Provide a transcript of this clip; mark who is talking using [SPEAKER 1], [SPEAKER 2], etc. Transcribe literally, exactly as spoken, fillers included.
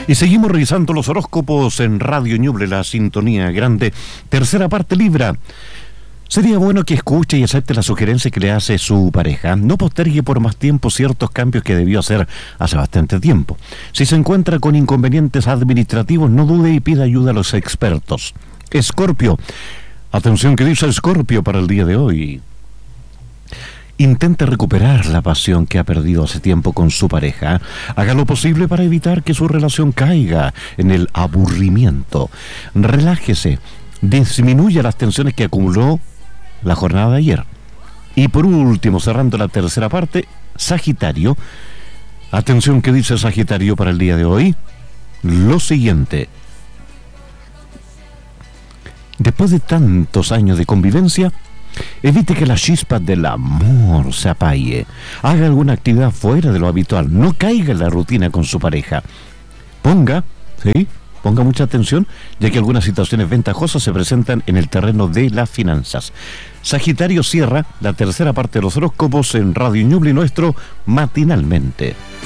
[SPEAKER 1] Y seguimos revisando los horóscopos en Radio Ñuble, la sintonía grande. Tercera parte, Libra. Sería bueno que escuche y acepte la sugerencia que le hace su pareja. No postergue por más tiempo ciertos cambios que debió hacer hace bastante tiempo. Si se encuentra con inconvenientes administrativos, no dude y pida ayuda a los expertos. Escorpio. Atención que dice Escorpio para el día de hoy. Intente recuperar la pasión que ha perdido hace tiempo con su pareja. Haga lo posible para evitar que su relación caiga en el aburrimiento. Relájese. Disminuya las tensiones que acumuló la jornada de ayer. Y por último, cerrando la tercera parte, Sagitario. Atención que dice Sagitario para el día de hoy. Lo siguiente. Después de tantos años de convivencia, evite que la chispa del amor se apague. Haga alguna actividad fuera de lo habitual. No caiga en la rutina con su pareja. Ponga, ¿sí? Ponga mucha atención, ya que algunas situaciones ventajosas se presentan en el terreno de las finanzas. Sagitario cierra la tercera parte de los horóscopos en Radio Ñuble, nuestro matinalmente.